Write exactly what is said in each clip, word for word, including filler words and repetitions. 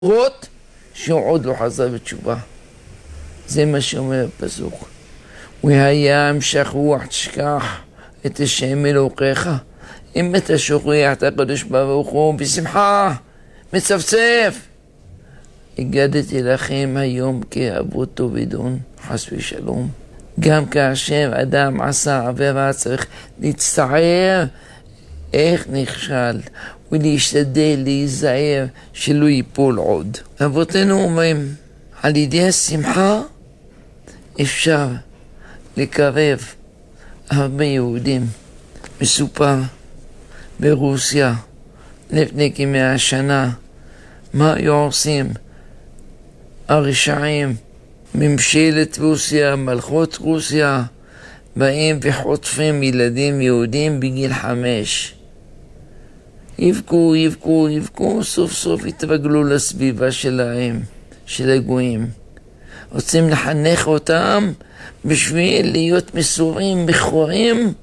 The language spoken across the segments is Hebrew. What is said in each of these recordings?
רות שהוא עוד לא חזר בתשובה. זה מה שאומר הפסוק. והיה המשך רוח תשכח את השם אלוקיך. אם אתה שוכח את הקדוש ברוך הוא בשמחה, מצפצף. הגדתי לכם היום כאבות תאבדון, חס ושלום. גם כאשר אדם עשה עבירה צריך להצטער איך נכשל ולהשתדל להיזהר שלא ייפול עוד. אבותינו אומרים, על ידי השמחה אפשר לקרב הרבה יהודים. מסופר ברוסיה לפני כמאה שנה מה היו עושים הרשעים, ממשלת רוסיה, מלכות רוסיה, באים וחוטפים ילדים יהודים בגיל חמש. יבכו, יבכו, יבכו, סוף סוף התרגלו לסביבה שלהם, של הגויים. רוצים לחנך אותם בשביל להיות מסורים, בכורים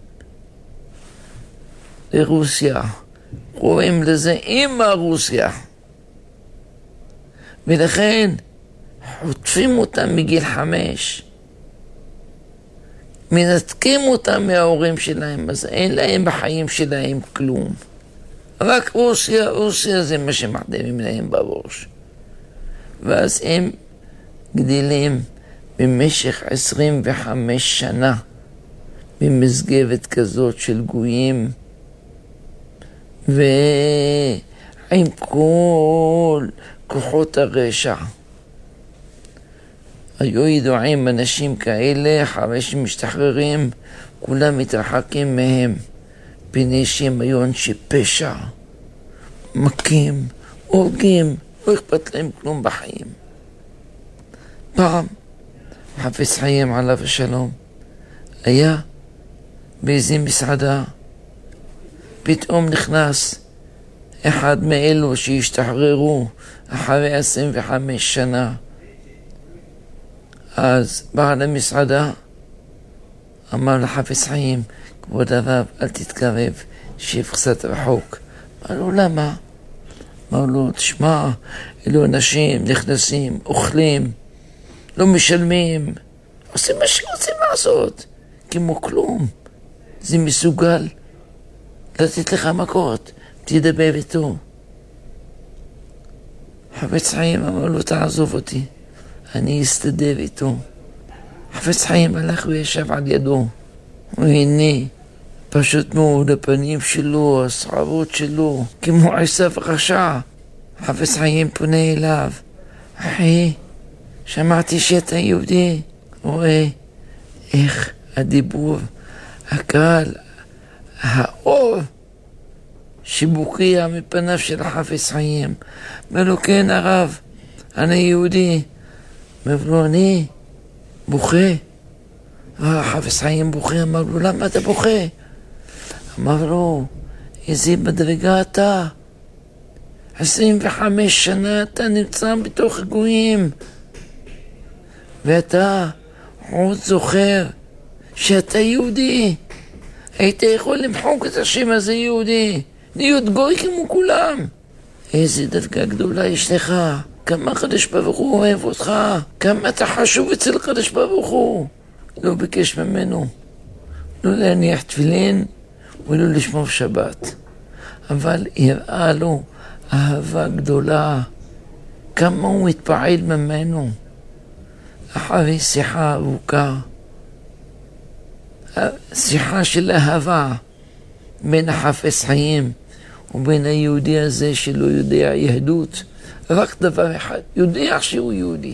לרוסיה. קוראים לזה אמא רוסיה. ולכן חוטפים אותם מגיל חמש. מנתקים אותם מההורים שלהם, אז אין להם בחיים שלהם כלום. רק רוסיה, רוסיה זה מה שמחדמים להם בראש. ואז הם גדלים במשך עשרים וחמש שנה במסגרת כזאת של גויים, ועם כל כוחות הרשע. היו ידועים אנשים כאלה, אחרי שמשתחררים, כולם מתרחקים מהם, פני שהם היו אנשי פשע, מכים, הורגים, לא אכפת להם כלום בחיים. פעם, חפץ חיים עליו השלום, היה באיזו מסעדה, פתאום נכנס אחד מאלו שהשתחררו אחרי עשרים וחמש שנה. אז בעל המסעדה אמר לחפץ חיים, כבוד הרב, אל תתקרב, שב קצת רחוק. אמר לו, למה? אמר לו, תשמע, אלו אנשים נכנסים, אוכלים, לא משלמים, עושים מה שרוצים לעשות, כמו כלום. זה מסוגל לתת לך מכות, תדבר איתו. חפץ חיים אמר לו, תעזוב אותי, אני אסתדר איתו. חפץ חיים הלך וישב על ידו, והנה, פשוט מאוד הפנים שלו, הסערות שלו, כמו עשיו רשע. חפץ חיים פונה אליו, אחי, שמעתי שאתה יהודי. רואה איך הדיבור, הקהל, האור שבוקע מפניו של חפץ חיים. אומר לו, כן הרב, אני יהודי. אומר לו, אני בוכה. חפץ חיים בוכה, אמר לו, למה אתה בוכה? אמר לו, איזה מדרגה אתה? עשרים וחמש שנה אתה נמצא בתוך הגויים, ואתה עוד זוכר שאתה יהודי. היית יכול למחוק את השם הזה יהודי, להיות גוי כמו כולם. איזה דרגה גדולה יש לך, כמה הקדוש ברוך הוא אוהב אותך, כמה אתה חשוב אצל הקדוש ברוך הוא. לא ביקש ממנו לא להניח תפילין ולא לשמור שבת, אבל הראה לו אהבה גדולה, כמה הוא מתפעל ממנו. אחרי שיחה ארוכה, שיחה של אהבה בין החפץ חיים ובין היהודי הזה שלא יודע יהדות, רק דבר אחד, יודע שהוא יהודי.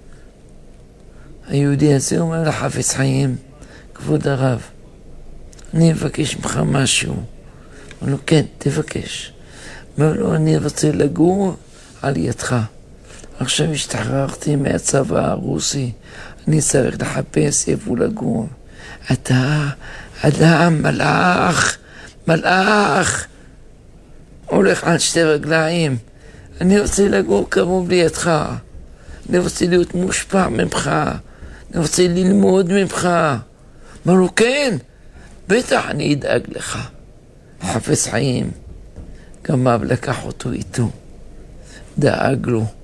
היהודי הזה אומר לחפץ חיים, כבוד הרב, אני אבקש ממך משהו. אומר לו, כן, תבקש. אומר לו, אני רוצה לגור על ידך. עכשיו השתחררתי מהצבא הרוסי, אני צריך לחפש איפה לגור. אתה אדם, מלאך, מלאך, הולך על שתי רגליים. אני רוצה לגור קרוב לידך. אני רוצה להיות מושפע ממך. אני רוצה ללמוד ממך. אמר לו, כן, בטח אני אדאג לך. חפץ חיים, גם אב לקח אותו איתו, דאג לו.